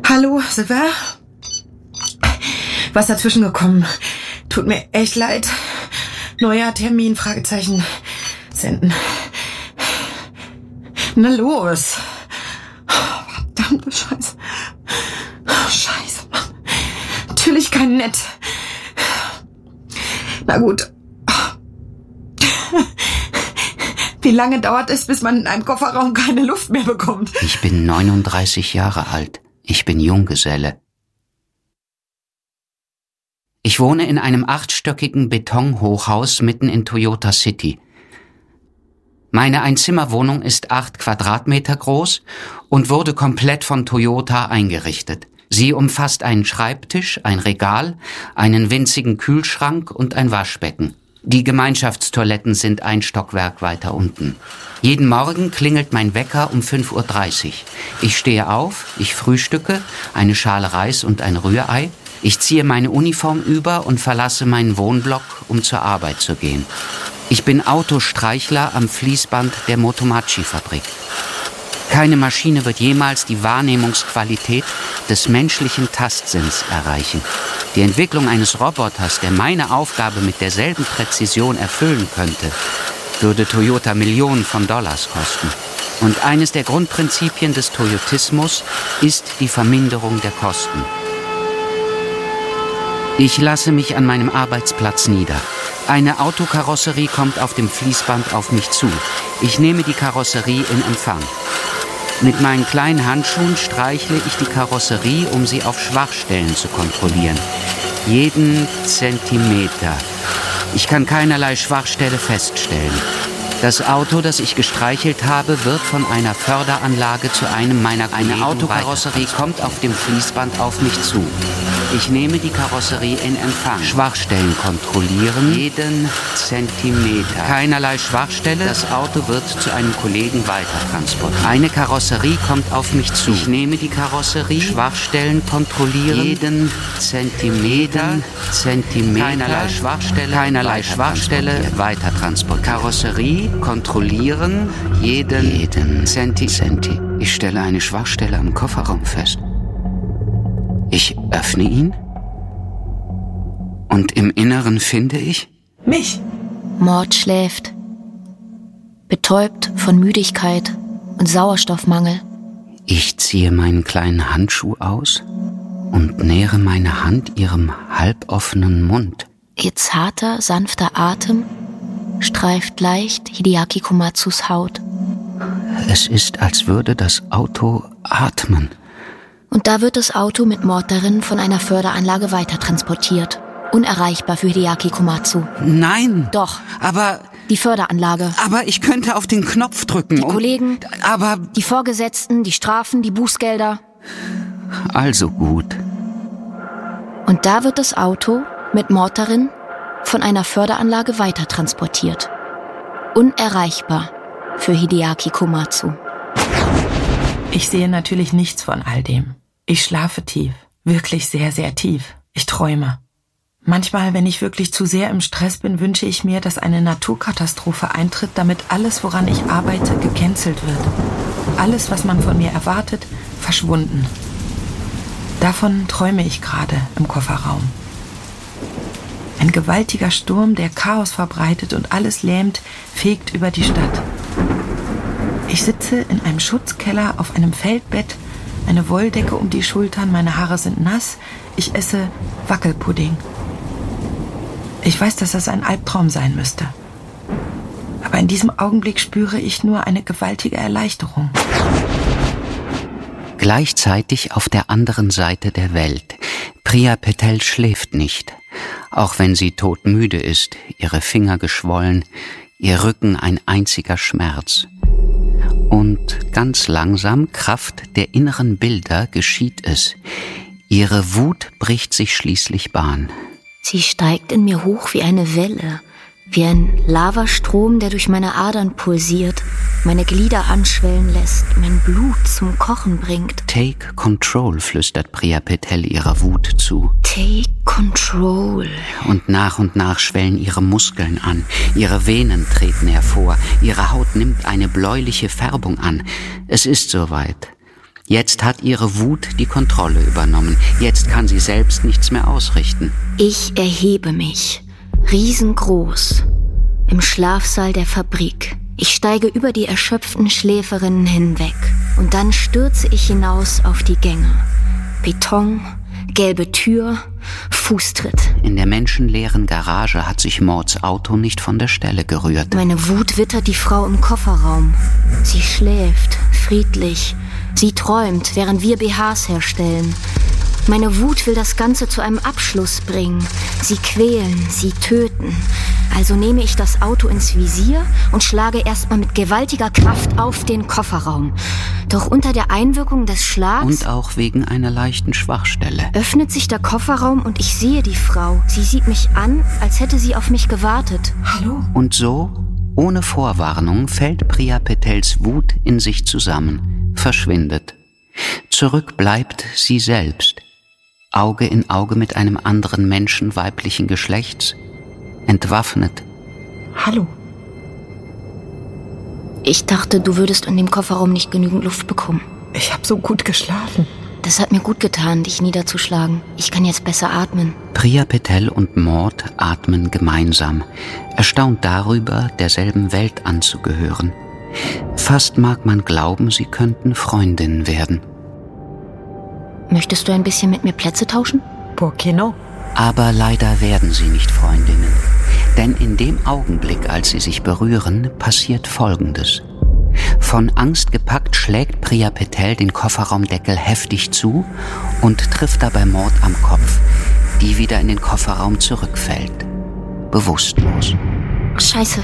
Hallo, Silver? Was dazwischen gekommen? Tut mir echt leid. Neuer Termin, Fragezeichen. Senden. Na los. Verdammte Scheiße. Scheiße, Mann. Natürlich kein Nett. Na gut. Wie lange dauert es, bis man in einem Kofferraum keine Luft mehr bekommt? Ich bin 39 Jahre alt. Ich bin Junggeselle. Ich wohne in einem 8-stöckigen Betonhochhaus mitten in Toyota City. Meine Einzimmerwohnung ist 8 Quadratmeter groß und wurde komplett von Toyota eingerichtet. Sie umfasst einen Schreibtisch, ein Regal, einen winzigen Kühlschrank und ein Waschbecken. Die Gemeinschaftstoiletten sind ein Stockwerk weiter unten. Jeden Morgen klingelt mein Wecker um 5:30 Uhr. Ich stehe auf, ich frühstücke, eine Schale Reis und ein Rührei. Ich ziehe meine Uniform über und verlasse meinen Wohnblock, um zur Arbeit zu gehen. Ich bin Autostreichler am Fließband der Motomachi-Fabrik. Keine Maschine wird jemals die Wahrnehmungsqualität des menschlichen Tastsinns erreichen. Die Entwicklung eines Roboters, der meine Aufgabe mit derselben Präzision erfüllen könnte, würde Toyota Millionen von Dollars kosten. Und eines der Grundprinzipien des Toyotismus ist die Verminderung der Kosten. Ich lasse mich an meinem Arbeitsplatz nieder. Eine Autokarosserie kommt auf dem Fließband auf mich zu. Ich nehme die Karosserie in Empfang. Mit meinen kleinen Handschuhen streichle ich die Karosserie, um sie auf Schwachstellen zu kontrollieren. Jeden Zentimeter. Ich kann keinerlei Schwachstelle feststellen. Das Auto, das ich gestreichelt habe, wird von einer Förderanlage zu einem meiner Kollegen. Eine Autokarosserie kommt auf dem Fließband auf mich zu. Ich nehme die Karosserie in Empfang. Schwachstellen kontrollieren. Jeden Zentimeter. Keinerlei Schwachstelle. Das Auto wird zu einem Kollegen weitertransportiert. Eine Karosserie kommt auf mich zu. Ich nehme die Karosserie. Schwachstellen kontrollieren. Jeden Zentimeter. Keinerlei Schwachstelle. Keinerlei Schwachstelle. Weitertransportiert. Karosserie kontrollieren. Jeden Centi. Ich stelle eine Schwachstelle am Kofferraum fest. Ich öffne ihn und im Inneren finde ich mich. Mord schläft, betäubt von Müdigkeit und Sauerstoffmangel. Ich ziehe meinen kleinen Handschuh aus und nähere meine Hand ihrem halboffenen Mund. Ihr zarter, sanfter Atem streift leicht Hideaki Komatsus Haut. Es ist, als würde das Auto atmen. Und da wird das Auto mit Mord darin von einer Förderanlage weitertransportiert. Unerreichbar für Hideaki Komatsu. Nein! Doch. Aber... Die Förderanlage. Aber ich könnte auf den Knopf drücken. Die Kollegen, aber... Die Vorgesetzten, die Strafen, die Bußgelder. Also gut. Und da wird das Auto mit Mord darin von einer Förderanlage weitertransportiert. Unerreichbar für Hideaki Komatsu. Ich sehe natürlich nichts von all dem. Ich schlafe tief. Wirklich sehr, sehr tief. Ich träume. Manchmal, wenn ich wirklich zu sehr im Stress bin, wünsche ich mir, dass eine Naturkatastrophe eintritt, damit alles, woran ich arbeite, gecancelt wird. Alles, was man von mir erwartet, verschwunden. Davon träume ich gerade im Kofferraum. Ein gewaltiger Sturm, der Chaos verbreitet und alles lähmt, fegt über die Stadt. Ich sitze in einem Schutzkeller auf einem Feldbett, eine Wolldecke um die Schultern, meine Haare sind nass, ich esse Wackelpudding. Ich weiß, dass das ein Albtraum sein müsste. Aber in diesem Augenblick spüre ich nur eine gewaltige Erleichterung. Gleichzeitig auf der anderen Seite der Welt. Priya Patel schläft nicht, auch wenn sie todmüde ist, ihre Finger geschwollen, ihr Rücken ein einziger Schmerz. Und ganz langsam, Kraft der inneren Bilder, geschieht es. Ihre Wut bricht sich schließlich Bahn. Sie steigt in mir hoch wie eine Welle, wie ein Lavastrom, der durch meine Adern pulsiert, meine Glieder anschwellen lässt, mein Blut zum Kochen bringt. Take control, flüstert Priya Patel ihrer Wut zu. Take control. Und nach schwellen ihre Muskeln an, ihre Venen treten hervor, ihre Haut nimmt eine bläuliche Färbung an. Es ist soweit. Jetzt hat ihre Wut die Kontrolle übernommen. Jetzt kann sie selbst nichts mehr ausrichten. Ich erhebe mich, riesengroß, im Schlafsaal der Fabrik. Ich steige über die erschöpften Schläferinnen hinweg und dann stürze ich hinaus auf die Gänge. Beton, gelbe Tür, Fußtritt. In der menschenleeren Garage hat sich Mauds Auto nicht von der Stelle gerührt. Meine Wut wittert die Frau im Kofferraum. Sie schläft, friedlich. Sie träumt, während wir BHs herstellen. Meine Wut will das Ganze zu einem Abschluss bringen. Sie quälen, sie töten. Also nehme ich das Auto ins Visier und schlage erstmal mit gewaltiger Kraft auf den Kofferraum. Doch unter der Einwirkung des Schlags und auch wegen einer leichten Schwachstelle öffnet sich der Kofferraum und ich sehe die Frau. Sie sieht mich an, als hätte sie auf mich gewartet. Hallo? Und so, ohne Vorwarnung, fällt Priya Patels Wut in sich zusammen, verschwindet. Zurück bleibt sie selbst. Auge in Auge mit einem anderen Menschen weiblichen Geschlechts, entwaffnet. Hallo? Ich dachte, du würdest in dem Kofferraum nicht genügend Luft bekommen. Ich habe so gut geschlafen. Das hat mir gut getan, dich niederzuschlagen. Ich kann jetzt besser atmen. Priya Patel und Maud atmen gemeinsam, erstaunt darüber, derselben Welt anzugehören. Fast mag man glauben, sie könnten Freundinnen werden. Möchtest du ein bisschen mit mir Plätze tauschen? Pourquoi non? Aber leider werden sie nicht Freundinnen. Denn in dem Augenblick, als sie sich berühren, passiert Folgendes. Von Angst gepackt schlägt Priya Patel den Kofferraumdeckel heftig zu und trifft dabei Maud am Kopf, die wieder in den Kofferraum zurückfällt. Bewusstlos. Scheiße,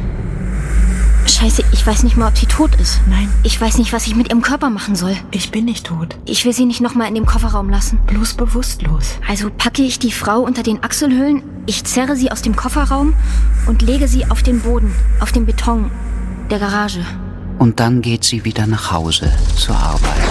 ich weiß nicht mal, ob sie tot ist. Nein. Ich weiß nicht, was ich mit ihrem Körper machen soll. Ich bin nicht tot. Ich will sie nicht nochmal in dem Kofferraum lassen. Bloß bewusstlos. Also packe ich die Frau unter den Achselhöhlen, ich zerre sie aus dem Kofferraum und lege sie auf den Boden, auf den Beton der Garage. Und dann geht sie wieder nach Hause, zur Arbeit.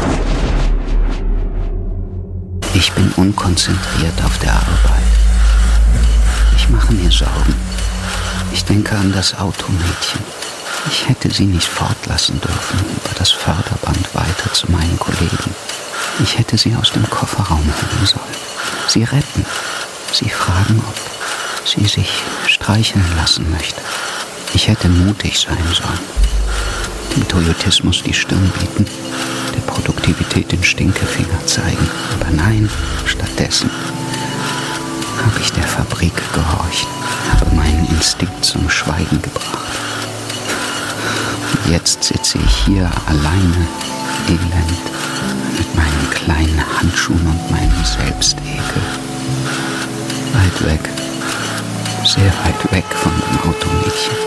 Ich bin unkonzentriert auf der Arbeit. Ich mache mir Sorgen. Ich denke an das Automädchen. Ich hätte sie nicht fortlassen dürfen, über das Förderband weiter zu meinen Kollegen. Ich hätte sie aus dem Kofferraum holen sollen. Sie retten. Sie fragen, ob sie sich streicheln lassen möchte. Ich hätte mutig sein sollen. Dem Toyotismus die Stirn bieten, der Produktivität den Stinkefinger zeigen. Aber nein, stattdessen habe ich der Fabrik gehorcht, habe meinen Instinkt zum Schweigen gebracht. Und jetzt sitze ich hier alleine, elend, mit meinen kleinen Handschuhen und meinem Selbstekel. Weit weg, sehr weit weg von dem Automädchen.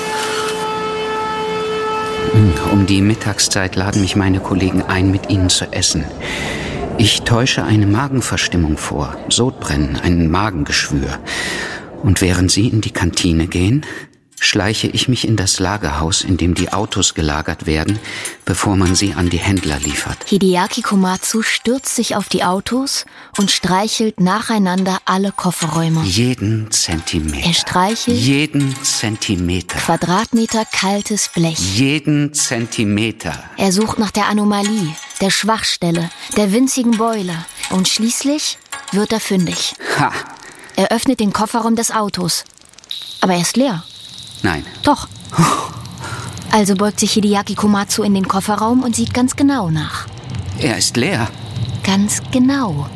Um die Mittagszeit laden mich meine Kollegen ein, mit ihnen zu essen. Ich täusche eine Magenverstimmung vor, Sodbrennen, ein Magengeschwür. Und während sie in die Kantine gehen, schleiche ich mich in das Lagerhaus, in dem die Autos gelagert werden, bevor man sie an die Händler liefert. Hideaki Komatsu stürzt sich auf die Autos und streichelt nacheinander alle Kofferräume. Jeden Zentimeter. Er streichelt jeden Zentimeter. Quadratmeter kaltes Blech. Jeden Zentimeter. Er sucht nach der Anomalie, der Schwachstelle, der winzigen Boiler. Und schließlich wird er fündig. Ha! Er öffnet den Kofferraum des Autos. Aber er ist leer. Nein. Doch. Also beugt sich Hideaki Komatsu in den Kofferraum und sieht ganz genau nach. Er ist leer. Ganz genau.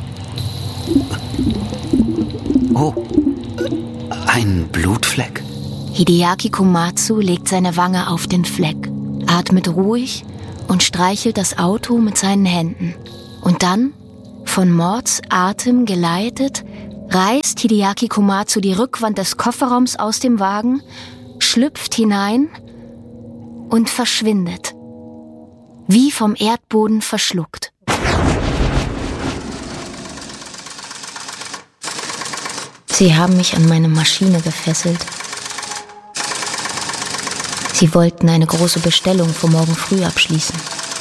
Oh, ein Blutfleck. Hideaki Komatsu legt seine Wange auf den Fleck, atmet ruhig und streichelt das Auto mit seinen Händen. Und dann, von Mauds Atem geleitet, reißt Hideaki Komatsu die Rückwand des Kofferraums aus dem Wagen, schlüpft hinein und verschwindet. Wie vom Erdboden verschluckt. Sie haben mich an meine Maschine gefesselt. Sie wollten eine große Bestellung für morgen früh abschließen.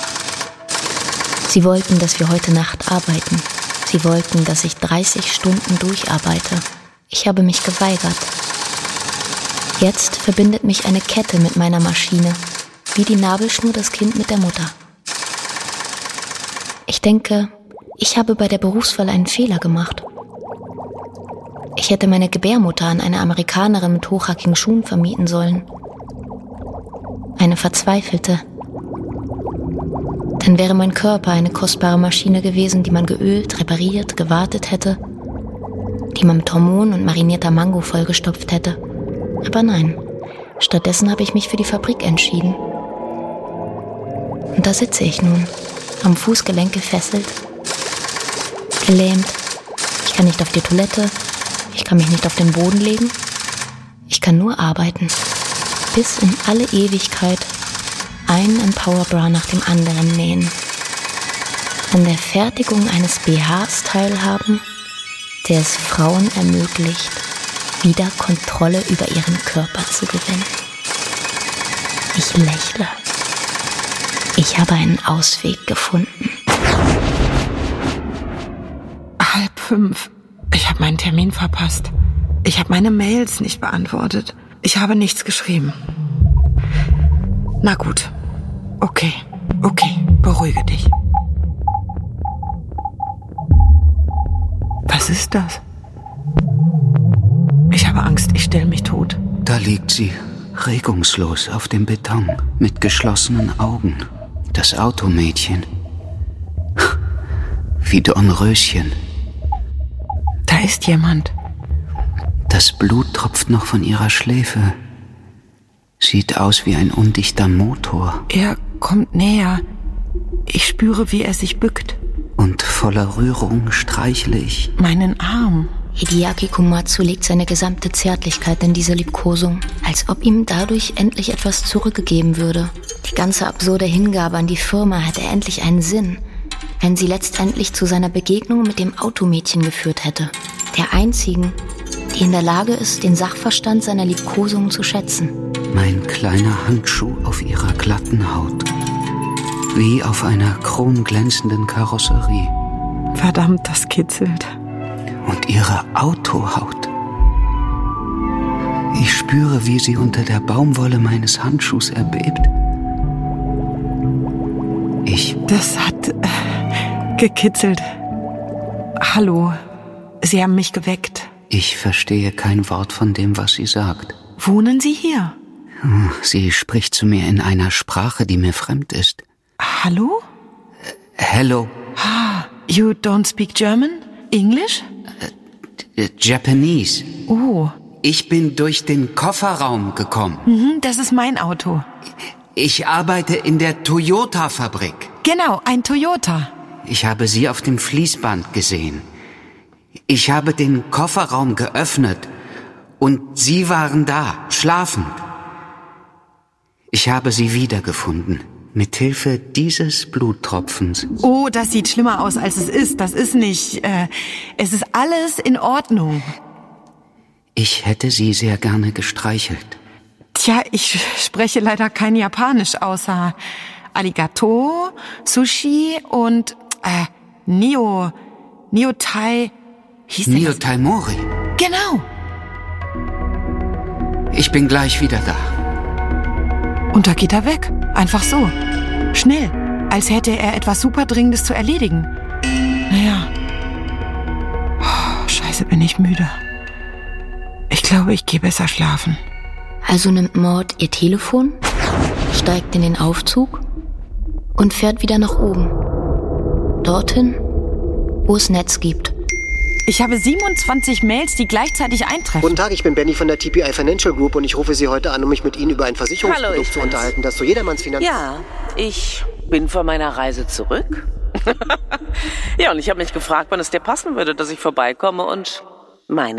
Sie wollten, dass wir heute Nacht arbeiten. Sie wollten, dass ich 30 Stunden durcharbeite. Ich habe mich geweigert. Jetzt verbindet mich eine Kette mit meiner Maschine, wie die Nabelschnur das Kind mit der Mutter. Ich denke, ich habe bei der Berufswahl einen Fehler gemacht. Ich hätte meine Gebärmutter an eine Amerikanerin mit hochhackigen Schuhen vermieten sollen. Eine verzweifelte. Dann wäre mein Körper eine kostbare Maschine gewesen, die man geölt, repariert, gewartet hätte, die man mit Hormonen und marinierter Mango vollgestopft hätte. Aber nein, stattdessen habe ich mich für die Fabrik entschieden. Und da sitze ich nun, am Fußgelenk gefesselt, gelähmt. Ich kann nicht auf die Toilette, ich kann mich nicht auf den Boden legen. Ich kann nur arbeiten, bis in alle Ewigkeit einen Empower-Bra nach dem anderen nähen. An der Fertigung eines BHs teilhaben, der es Frauen ermöglicht, wieder Kontrolle über ihren Körper zu gewinnen. Ich lächle. Ich habe einen Ausweg gefunden. 4:30. Ich habe meinen Termin verpasst. Ich habe meine Mails nicht beantwortet. Ich habe nichts geschrieben. Na gut. Okay, beruhige dich. Was ist das? Ich habe Angst, ich stelle mich tot. Da liegt sie, regungslos auf dem Beton, mit geschlossenen Augen. Das Automädchen. Wie Dornröschen. Da ist jemand. Das Blut tropft noch von ihrer Schläfe. Sieht aus wie ein undichter Motor. Er kommt näher. Ich spüre, wie er sich bückt. Und voller Rührung streichle ich meinen Arm. Hideaki Komatsu legt seine gesamte Zärtlichkeit in diese Liebkosung, als ob ihm dadurch endlich etwas zurückgegeben würde. Die ganze absurde Hingabe an die Firma hätte endlich einen Sinn, wenn sie letztendlich zu seiner Begegnung mit dem Automädchen geführt hätte. Der einzigen, die in der Lage ist, den Sachverstand seiner Liebkosung zu schätzen. Mein kleiner Handschuh auf ihrer glatten Haut. Wie auf einer chromglänzenden Karosserie. Verdammt, das kitzelt. Und ihre Autohaut. Ich spüre, wie sie unter der Baumwolle meines Handschuhs erbebt. Das hat gekitzelt. Hallo, Sie haben mich geweckt. Ich verstehe kein Wort von dem, was sie sagt. Wohnen Sie hier? Sie spricht zu mir in einer Sprache, die mir fremd ist. Hallo? Hello. You don't speak German? English? Japanese. Oh. Ich bin durch den Kofferraum gekommen. Das ist mein Auto. Ich arbeite in der Toyota-Fabrik. Genau, ein Toyota. Ich habe Sie auf dem Fließband gesehen. Ich habe den Kofferraum geöffnet und Sie waren da, schlafend. Ich habe Sie wiedergefunden, mithilfe dieses Bluttropfens. Oh, das sieht schlimmer aus, als es ist. Das ist nicht... es ist alles in Ordnung. Ich hätte Sie sehr gerne gestreichelt. Tja, ich spreche leider kein Japanisch, außer Arigato, Sushi und Niotai... Niotai Mori. Genau. Ich bin gleich wieder da. Und da geht er weg. Einfach so. Schnell. Als hätte er etwas super Dringendes zu erledigen. Naja. Oh, scheiße, bin ich müde. Ich glaube, ich gehe besser schlafen. Also nimmt Maud ihr Telefon, steigt in den Aufzug und fährt wieder nach oben. Dorthin, wo es Netz gibt. Ich habe 27 Mails, die gleichzeitig eintreffen. Guten Tag, ich bin Benny von der TPI Financial Group und ich rufe Sie heute an, um mich mit Ihnen über ein Versicherungsprodukt zu unterhalten, das zu jedermanns Finanzen... Ja, ich bin von meiner Reise zurück. Ja, und ich habe mich gefragt, wann es dir passen würde, dass ich vorbeikomme und meine